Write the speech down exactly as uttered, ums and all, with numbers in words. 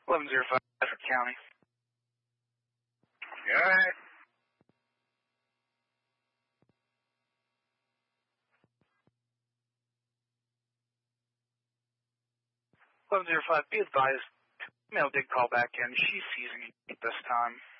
eleven oh five, Bedford County. You alright? eleven oh five, be advised, female did call back in. She's seizing at this time.